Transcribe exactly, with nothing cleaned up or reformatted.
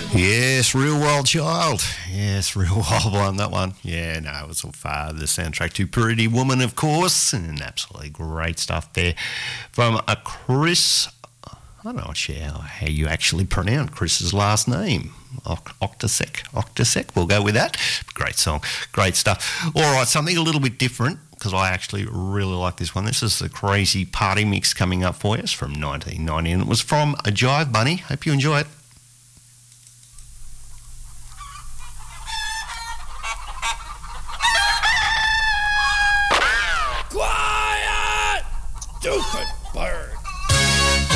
Yes, Real Wild Child. Yes, Real Wild One, that one. Yeah, no, it was all far the soundtrack to Pretty Woman, of course, and absolutely great stuff there from a Chris. I don't know how, how you actually pronounce Chris's last name. Octasek. Octasek, we'll go with that. Great song, great stuff. All right, something a little bit different, because I actually really like this one. This is the Crazy Party Mix coming up for us from nineteen ninety, and it was from a Jive Bunny. Hope you enjoy it. Quiet! Stupid!